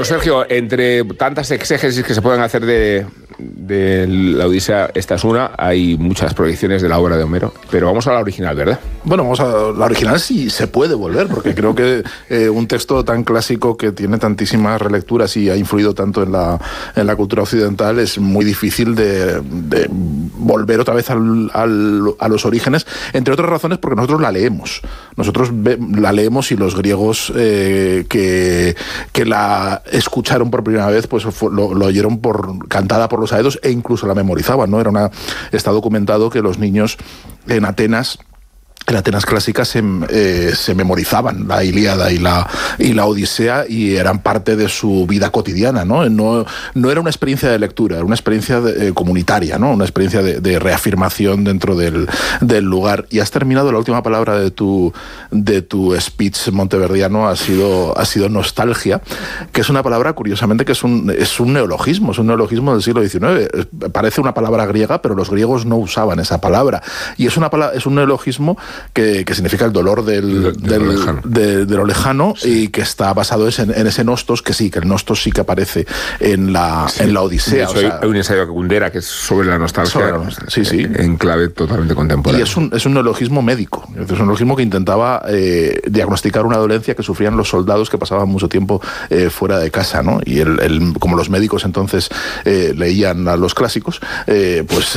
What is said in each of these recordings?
Bueno, Sergio, entre tantas exégesis que se pueden hacer de la Odisea, esta es una, hay muchas proyecciones de la obra de Homero, pero vamos a la original, ¿verdad? Bueno, vamos a la original si se puede volver, porque creo que un texto tan clásico que tiene tantísimas relecturas y ha influido tanto en la cultura occidental es muy difícil de volver otra vez a los orígenes, entre otras razones porque nosotros la leemos. Nosotros la leemos y los griegos que la escucharon por primera vez, pues lo oyeron cantada por los aedos e incluso la memorizaban, ¿no? Está documentado que los niños en Atenas clásicas se memorizaban la Ilíada y la Odisea y eran parte de su vida cotidiana, ¿no? No era una experiencia de lectura, era una experiencia comunitaria, ¿no? Una experiencia de reafirmación dentro del lugar. Y has terminado, la última palabra de tu speech monteverdiano ha sido nostalgia, que es una palabra, curiosamente, que es un neologismo del siglo XIX. Parece una palabra griega, pero los griegos no usaban esa palabra. Y es un neologismo que significa el dolor de lo lejano, sí. Y que está basado en ese nostos, que el nostos sí que aparece en la Odisea. Hay un ensayo de Kundera que es sobre la nostalgia, sí. En clave totalmente contemporánea. Y es un neologismo médico, es un neologismo que intentaba diagnosticar una dolencia que sufrían los soldados que pasaban mucho tiempo fuera de casa, ¿no? Y como los médicos entonces leían a los clásicos, pues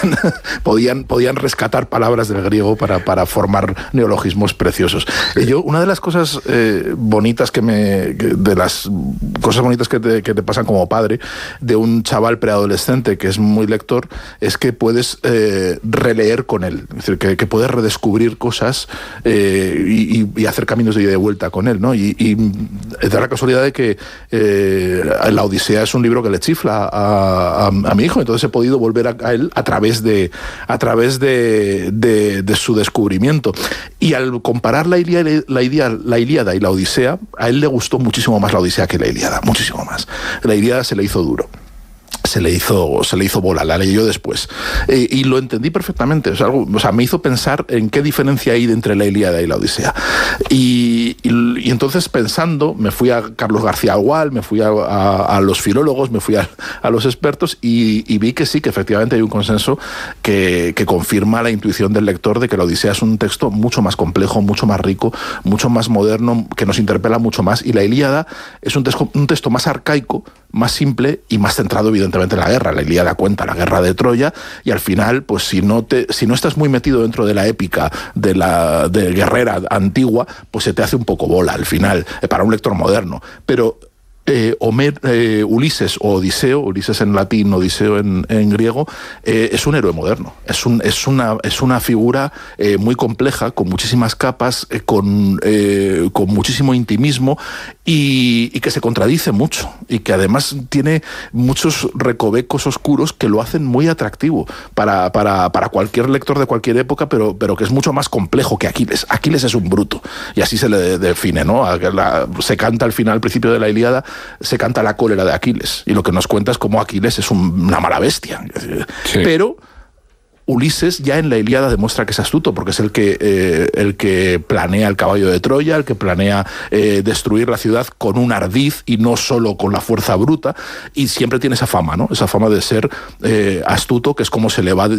podían rescatar palabras del griego para formar neologismos preciosos. Una de las cosas bonitas de las cosas bonitas que te pasan como padre de un chaval preadolescente que es muy lector es que puedes releer con él, es decir, que puedes redescubrir cosas y hacer caminos de ida y de vuelta con él, ¿no? Y da la casualidad de que la Odisea es un libro que le chifla a mi hijo, entonces he podido volver a él a través de su descubrimiento. Y al comparar la Ilíada y la Odisea, a él le gustó muchísimo más la Odisea que la Ilíada, muchísimo más. La Ilíada se le hizo duro. Se le hizo bola, la leyó después. Y lo entendí perfectamente. Me hizo pensar en qué diferencia hay entre la Ilíada y la Odisea. Y entonces, pensando, me fui a Carlos García Gual, me fui a los filólogos, me fui a los expertos y vi que sí, que efectivamente hay un consenso que confirma la intuición del lector de que la Odisea es un texto mucho más complejo, mucho más rico, mucho más moderno, que nos interpela mucho más. Y la Ilíada es un texto más arcaico, más simple y más centrado evidentemente en la guerra. La Ilíada cuenta la guerra de Troya y al final, pues si no estás muy metido dentro de la épica de guerrera antigua, pues se te hace un poco bola al final, para un lector moderno. Pero Ulises o Odiseo, Ulises en latín, Odiseo en griego, es un héroe moderno. Es una figura muy compleja, con muchísimas capas, con muchísimo intimismo y que se contradice mucho y que además tiene muchos recovecos oscuros que lo hacen muy atractivo para cualquier lector de cualquier época, pero que es mucho más complejo que Aquiles. Aquiles es un bruto y así se le define, ¿no? Se canta al final, al principio de la Ilíada, se canta la cólera de Aquiles y lo que nos cuenta es cómo Aquiles es una mala bestia. Sí. Pero Ulises ya en la Ilíada demuestra que es astuto, porque es el que planea el caballo de Troya, el que planea destruir la ciudad con un ardid y no solo con la fuerza bruta, y siempre tiene esa fama, ¿no? Esa fama de ser astuto, que es como se le va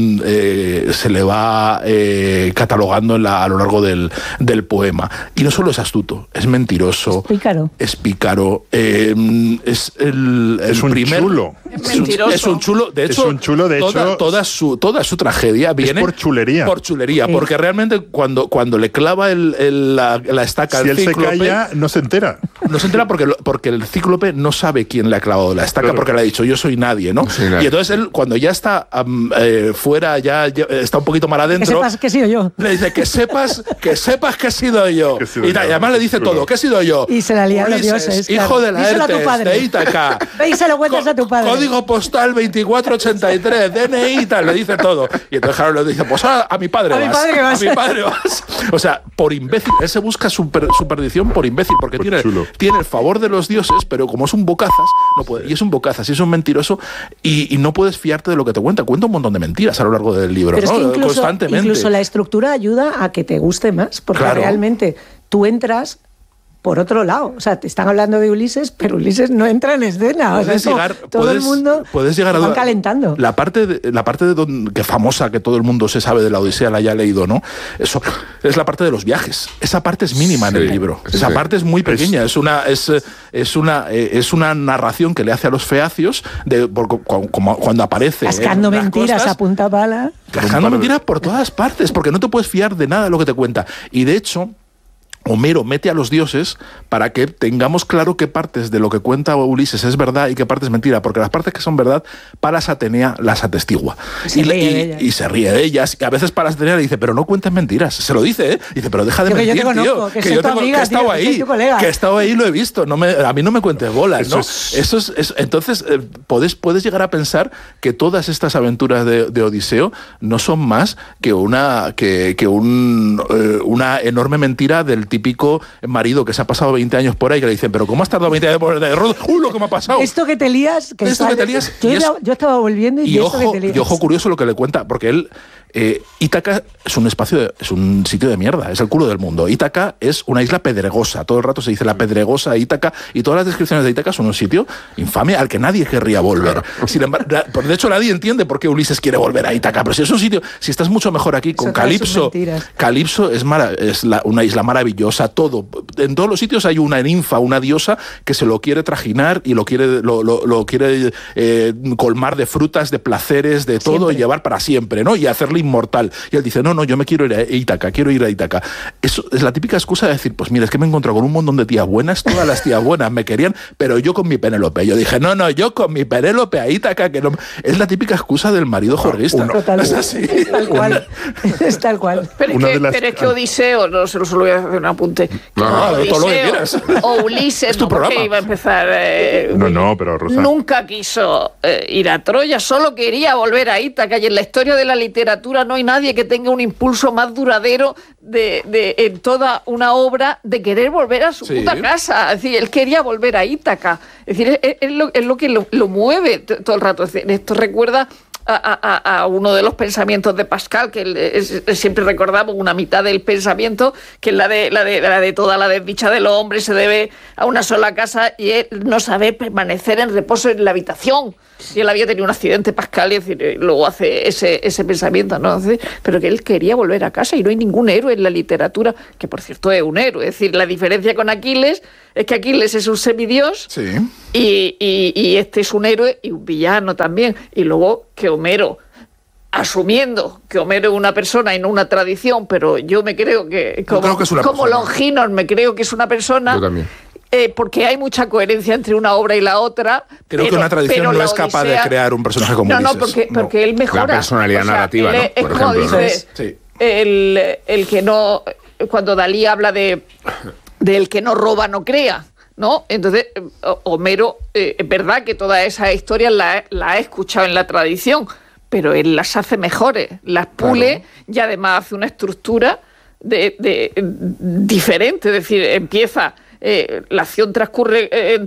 catalogando a lo largo del poema. Y no solo es astuto, es mentiroso, es pícaro, es un primer chulo. Es un chulo. De hecho, toda su tragedia viene por chulería. Por chulería, sí. Porque realmente cuando le clava la estaca al cíclope, si él se calla, no se entera. No se entera porque el cíclope no sabe quién le ha clavado la estaca, claro. Porque le ha dicho, yo soy nadie, ¿no? Sí, y entonces él, cuando ya está fuera, ya está un poquito mal adentro, que sepas que he sido yo. Le dice, que sepas que he sido yo. Y además le dice todo, que he sido yo. Y se la lía a los dioses. Hijo de la Laertes, de Ítaca. Ve y se lo cuentas a tu padre. Código postal 2483, DNI y tal, le dice todo. Y entonces Harold le dice, pues a mi padre vas. A mi padre vas. O sea, por imbécil. Él se busca su perdición por imbécil, porque tiene el favor de los dioses, pero como es un bocazas, no puede. Y es un bocazas, y es un mentiroso, y no puedes fiarte de lo que te cuenta. Cuenta un montón de mentiras a lo largo del libro, pero ¿no? Es que constantemente. Incluso la estructura ayuda a que te guste más, porque claro. Realmente tú entras por otro lado. O sea, te están hablando de Ulises, pero Ulises no entra en escena. O sea, todo el mundo puedes llegar a van calentando. La parte que famosa, que todo el mundo se sabe de la Odisea, la haya leído, ¿no? Eso es la parte de los viajes. Esa parte es mínima en el libro. Esa parte es muy pequeña. Es una narración que le hace a los feacios cuando aparece. Cascando mentiras a punta pala. Cascando mentiras por todas partes, porque no te puedes fiar de nada de lo que te cuenta. Y de hecho, Homero mete a los dioses para que tengamos claro qué partes de lo que cuenta Ulises es verdad y qué partes es mentira, porque las partes que son verdad, Palas Atenea las atestigua. Y se ríe de ellas. Y a veces Palas Atenea le dice, pero no cuentas mentiras. Se lo dice, ¿eh? Dice, pero deja de mentir, yo te conozco, tío. Que yo he estado ahí. Que he estado ahí y lo he visto. A mí no me cuentes bolas, ¿no? Entonces, puedes llegar a pensar que todas estas aventuras de Odiseo no son más que una enorme mentira del típico marido que se ha pasado 20 años por ahí, que le dicen, pero ¿cómo has tardado 20 años por el rodo? ¡Uy, lo que me ha pasado! Esto que te lías... Yo estaba volviendo y ojo, esto que te lías. Y ojo curioso lo que le cuenta, porque él... Ítaca es un sitio de mierda, es el culo del mundo. Ítaca es una isla pedregosa, todo el rato se dice la pedregosa Ítaca, y todas las descripciones de Ítaca son un sitio infame al que nadie querría volver. Sin embargo, de hecho nadie entiende por qué Ulises quiere volver a Ítaca, pero si es un sitio, si estás mucho mejor aquí con Calipso. Calipso es una isla maravillosa, todo. En todos los sitios hay una ninfa, una diosa que se lo quiere trajinar y lo quiere colmar de frutas, de placeres, de todo, siempre. Y llevar para siempre, ¿no? Y hacerle inmortal. Y él dice, no, yo me quiero ir a Ítaca, quiero ir a Ítaca. Eso es la típica excusa de decir, pues mira, es que me he encontrado con un montón de tías buenas, todas las tías buenas me querían, pero yo con mi Penélope. Yo dije, no, yo con mi Penélope a Ítaca, que no... Es la típica excusa del marido jorguista. Es así. Es tal cual. Es tal cual. Pero es que Odiseo, no se lo voy a hacer un apunte. Todo lo que quieras. O Ulises, no, porque iba a empezar... pero Rosa... Nunca quiso ir a Troya, solo quería volver a Ítaca, y en la historia de la literatura no hay nadie que tenga un impulso más duradero en toda una obra de querer volver a su puta casa. Es decir, él quería volver a Ítaca. Es decir, es lo que lo mueve todo el rato. Es decir, esto recuerda a uno de los pensamientos de Pascal, que siempre recordamos una mitad del pensamiento, que es la de toda la desdicha del hombre se debe a una sola casa, y él no sabe permanecer en reposo en la habitación. Y él había tenido un accidente, Pascal, y es decir, luego hace ese pensamiento, ¿no? Pero que él quería volver a casa, y no hay ningún héroe en la literatura, que por cierto es un héroe. Es decir, la diferencia con Aquiles es que Aquiles es un semidios, y este es un héroe y un villano también. Y luego que Homero, asumiendo que Homero es una persona y no una tradición, pero yo me creo que como Longinos me creo que es una persona. Yo también. Porque hay mucha coherencia entre una obra y la otra. Creo que una tradición no es capaz de crear un personaje como Ulises. Porque él mejora. La personalidad narrativa, ¿no? Por ejemplo. Dice, el que no... Cuando Dalí habla del que no roba, no crea, ¿no? Entonces, Homero, es verdad que todas esas historias las ha escuchado en la tradición, pero él las hace mejores, las pule, y además hace una estructura diferente. Es decir, empieza... la acción transcurre en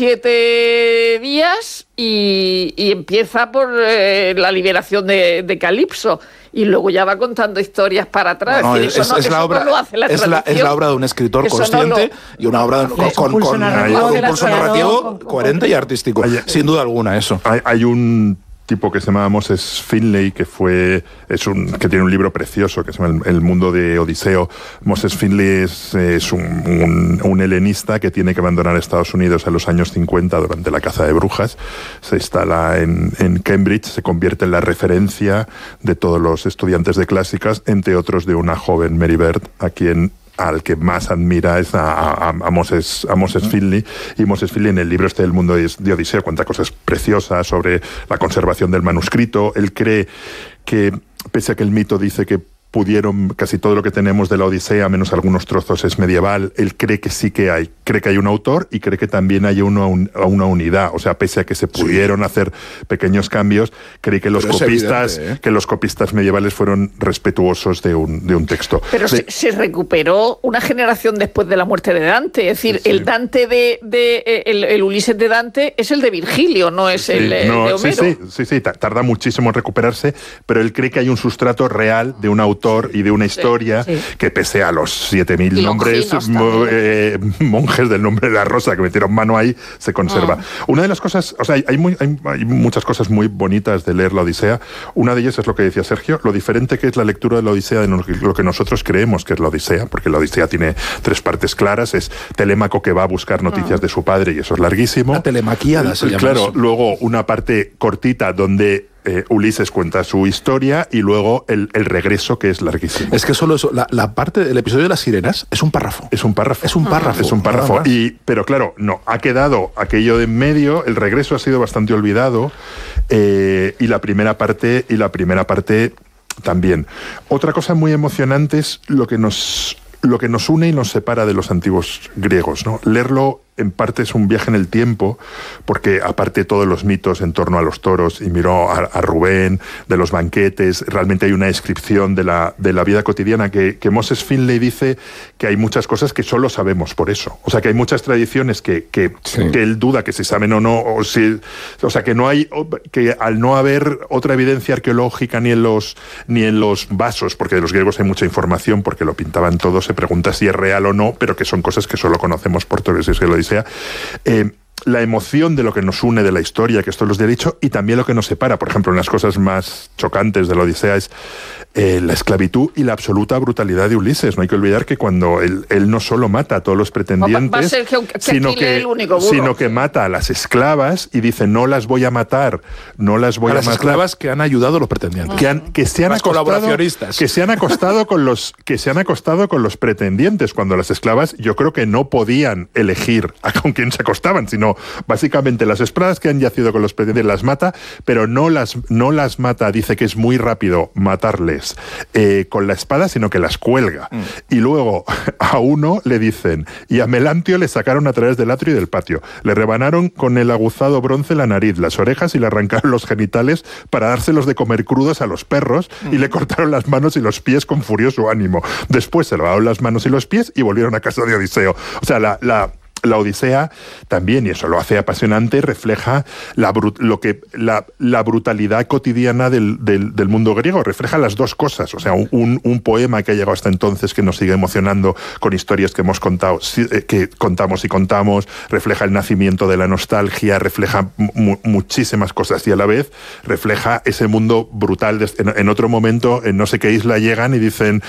37 días y empieza por la liberación de Calipso, y luego ya va contando historias para atrás. Es la obra de un escritor consciente y una obra con un impulso narrativo coherente y artístico, sin duda alguna. Eso. Hay un tipo que se llama Moses Finley, que tiene un libro precioso que se llama El mundo de Odiseo. Moses Finley es un helenista que tiene que abandonar Estados Unidos en los años 50 durante la caza de brujas. Se instala en Cambridge, se convierte en la referencia de todos los estudiantes de clásicas, entre otros de una joven Mary Beard, al que más admira es a Moses Finley. Y Moses Finley, en el libro El mundo de Odiseo, cuenta cosas preciosas sobre la conservación del manuscrito. Él cree que, pese a que el mito dice que casi todo lo que tenemos de la Odisea, menos algunos trozos, es medieval, él cree que sí que hay. Cree que hay un autor y cree que también hay una unidad. O sea, pese a que se pudieron hacer pequeños cambios, cree que los copistas medievales fueron respetuosos de un texto. Pero se recuperó una generación después de la muerte de Dante. Es decir, el Dante el Ulises de Dante es el de Virgilio, no es el de Homero. Sí, tarda muchísimo en recuperarse, pero él cree que hay un sustrato real de un autor autor y de una historia que, pese a los 7.000 nombres, monjes del nombre de la rosa que metieron mano ahí, se conserva. Una de las cosas, o sea, hay muchas cosas muy bonitas de leer la Odisea. Una de ellas es lo que decía Sergio, lo diferente que es la lectura de la Odisea de lo que nosotros creemos que es la Odisea, porque la Odisea tiene 3 partes claras. Es Telémaco que va a buscar noticias de su padre, y eso es larguísimo. La telemaquiada se llama. Claro, eso. luego una parte cortita donde Ulises cuenta su historia, y luego el regreso, que es larguísimo. Es que solo eso, la parte del episodio de las sirenas es un párrafo. Es un párrafo. Es un párrafo. Es un párrafo. Pero claro, no, ha quedado aquello de en medio, el regreso ha sido bastante olvidado, y la primera parte también. Otra cosa muy emocionante es lo que nos une y nos separa de los antiguos griegos, ¿no? Leerlo en parte es un viaje en el tiempo, porque aparte de todos los mitos en torno a los toros, y miró a Rubén, de los banquetes, realmente hay una descripción de la vida cotidiana que Moses Finley dice que hay muchas cosas que solo sabemos por eso. O sea, que hay muchas tradiciones que él duda que si saben o no, o sea, que no hay, que al no haber otra evidencia arqueológica ni en los vasos, porque de los griegos hay mucha información, porque lo pintaban todo, se pregunta si es real o no, pero que son cosas que solo conocemos por Torres y se lo dice. La emoción de lo que nos une de la historia, que esto los he dicho, y también lo que nos separa. Por ejemplo, una de las cosas más chocantes de la Odisea es la esclavitud y la absoluta brutalidad de Ulises. No hay que olvidar que cuando él no solo mata a todos los pretendientes, sino que mata a las esclavas, y dice, no las voy a matar, las esclavas que han ayudado a los pretendientes. Que se han acostado con los pretendientes, cuando las esclavas, yo creo que no podían elegir con quién se acostaban, sino básicamente las esclavas que han yacido con los pretendientes las mata, pero no las mata, dice que es muy rápido matarles con la espada, sino que las cuelga. Y luego a uno le dicen, y a Melantio le sacaron a través del atrio y del patio, le rebanaron con el aguzado bronce la nariz, las orejas, y le arrancaron los genitales para dárselos de comer crudos a los perros, y le cortaron las manos y los pies con furioso ánimo. Después se lavaron las manos y los pies y volvieron a casa de Odiseo. O sea, la Odisea también, y eso lo hace apasionante, refleja la brutalidad cotidiana del mundo griego, refleja las dos cosas. O sea, un poema que ha llegado hasta entonces, que nos sigue emocionando con historias que hemos contado, que contamos, refleja el nacimiento de la nostalgia, refleja muchísimas cosas, y a la vez refleja ese mundo brutal. En otro momento, en no sé qué isla llegan y dicen,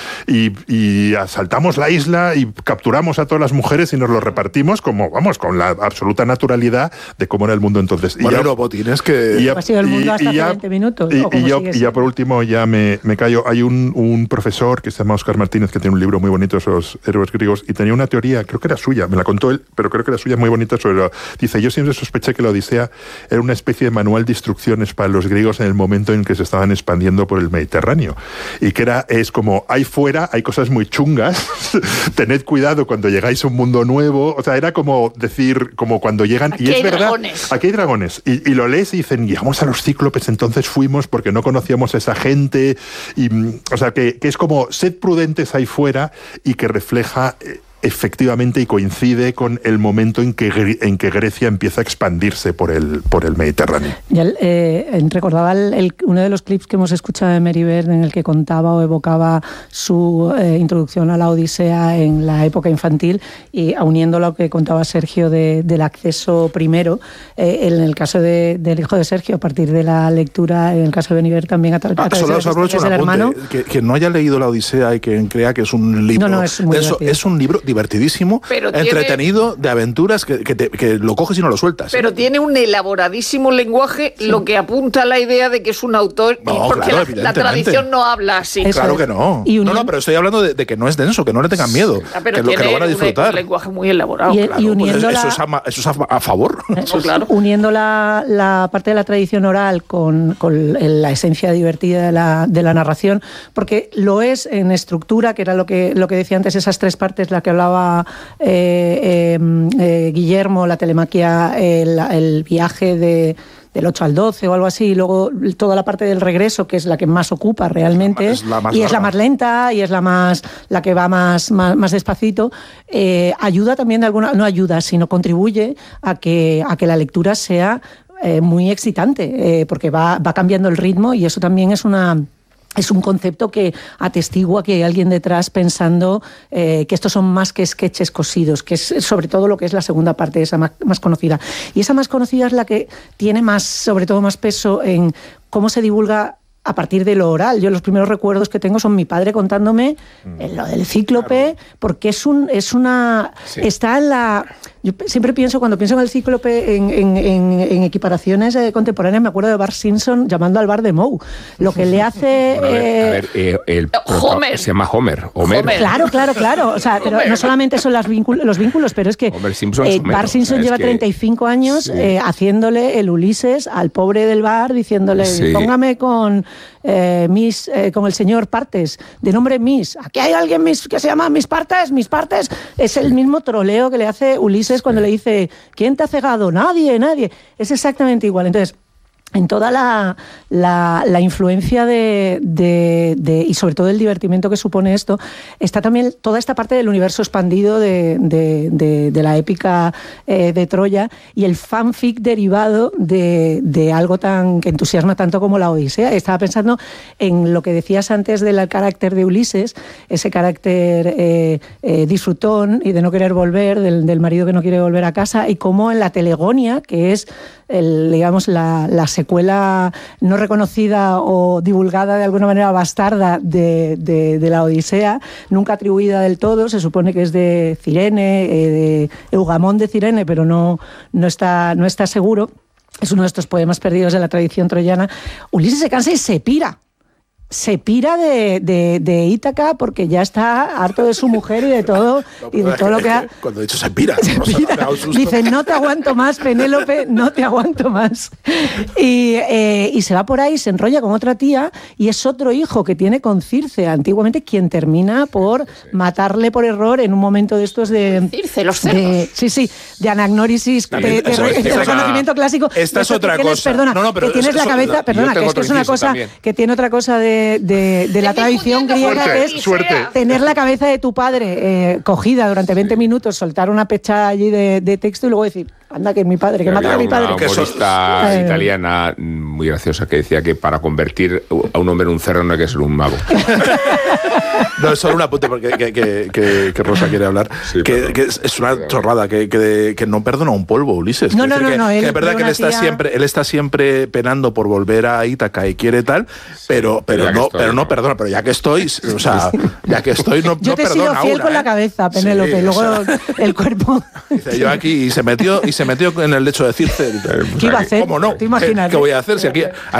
y asaltamos la isla y capturamos a todas las mujeres y nos lo repartimos con la absoluta naturalidad de cómo era el mundo entonces. Bueno, Botines, que ha sido el mundo hasta hace 20 minutos. Y ya por último, ya me callo. Hay un profesor que se llama Óscar Martínez, que tiene un libro muy bonito sobre los héroes griegos, y tenía una teoría, creo que era suya, me la contó él, pero creo que era suya, muy bonita, dice, yo siempre sospeché que la Odisea era una especie de manual de instrucciones para los griegos en el momento en que se estaban expandiendo por el Mediterráneo, y que es como, ahí fuera hay cosas muy chungas, tened cuidado cuando llegáis a un mundo nuevo. O sea, era como decir, como cuando llegan, aquí y es verdad, dragones. Aquí hay dragones, y lo lees y dicen, llegamos a los cíclopes, entonces fuimos porque no conocíamos a esa gente, o sea, que es como, sed prudentes ahí fuera, y que refleja efectivamente y coincide con el momento en que Grecia empieza a expandirse por el Mediterráneo. Ya, recordaba uno de los clips que hemos escuchado de Merivert, en el que contaba o evocaba su introducción a la Odisea en la época infantil, y uniendo lo que contaba Sergio del acceso primero, en el caso del hijo de Sergio, a partir de la lectura, en el caso de Merivert también a través del hermano. Que no haya leído la Odisea y que crea que es un libro. No, es muy divertido. Es un libro divertidísimo, entretenido, de aventuras, que lo coges y no lo sueltas. Pero tiene un elaboradísimo lenguaje, sí, lo que apunta a la idea de que es un autor, porque la tradición no habla así. Eso claro que no. No, pero estoy hablando de que no es denso, que no le tengan miedo, que lo van a disfrutar. Un lenguaje muy elaborado. Y uniendo eso es a favor. Claro. Uniendo la parte de la tradición oral con la esencia divertida de la narración, porque lo es en estructura, que era lo que decía antes, esas 3 partes, la que hablaba Guillermo, la telemaquia, el viaje del 8 al 12 o algo así, y luego toda la parte del regreso, que es la que más ocupa realmente, es la más lenta, y es la que va más despacito, ayuda también de alguna, no ayuda, sino contribuye a que la lectura sea muy excitante, porque va cambiando el ritmo, y eso también es una es un concepto que atestigua que hay alguien detrás pensando que estos son más que sketches cosidos, que es sobre todo lo que es la segunda parte, esa más conocida. Y esa más conocida es la que tiene sobre todo más peso en cómo se divulga a partir de lo oral. Yo los primeros recuerdos que tengo son mi padre contándome lo del Cíclope, porque está en la... Yo siempre cuando pienso en el Cíclope, en equiparaciones contemporáneas, me acuerdo de Bart Simpson llamando al bar de Moe. Lo que le hace... Homer. Se llama Homer. Claro. O sea, pero no solamente son los vínculos, pero es que Bart Simpson lleva 35 años haciéndole el Ulises al pobre del bar, diciéndole, póngame con el señor Partes, de nombre Miss. Aquí hay alguien que se llama Miss Partes. Es el mismo troleo que le hace Ulises cuando le dice, ¿quién te ha cegado? Nadie. Es exactamente igual. Entonces, en toda la influencia y sobre todo el divertimento que supone esto, está también toda esta parte del universo expandido de la épica de Troya y el fanfic derivado de algo que entusiasma tanto como la Odisea. Estaba pensando en lo que decías antes del carácter de Ulises, ese carácter disfrutón y de no querer volver, del marido que no quiere volver a casa, y cómo en la Telegonia, que es la secuela no reconocida o divulgada de alguna manera bastarda de la Odisea, nunca atribuida del todo, se supone que es de Cirene, de Eugamón de Cirene, pero no está seguro. Es uno de estos poemas perdidos de la tradición troyana. Ulises se cansa y se pira. Se pira de Ítaca porque ya está harto de su mujer y de todo, lo que ha... Cuando he dicho se pira. Dice, no te aguanto más, Penélope, no te aguanto más. Y se va por ahí, se enrolla con otra tía y es otro hijo que tiene con Circe, antiguamente, quien termina por matarle por error en un momento de estos de... Circe, los cerdos. De anagnórisis, de reconocimiento clásico. Esta es otra cosa. Perdona, que tienes la cabeza... Perdona, que es una cosa que tiene otra cosa de la tradición griega, que es tener la cabeza de tu padre cogida durante 20 minutos, soltar una pecha allí de texto y luego decir, anda, que es mi padre, que mata a mi padre. Una humorista italiana muy graciosa que decía que para convertir a un hombre en un cerdo no hay que ser un mago. No, es solo un apunte porque que Rosa quiere hablar. Sí, que es una chorrada, que no perdona un polvo, Ulises. No. Que es verdad que él está siempre penando por volver a Ítaca y quiere tal, pero no perdona. Pero ya que estoy, no yo te he sido perdona fiel una, con la cabeza, Penélope, luego el cuerpo. Dice, yo aquí y se metió en el lecho de Circe. ¿Qué iba a hacer? ¿Cómo no? ¿Te imaginas? ¿Qué voy a hacer si aquí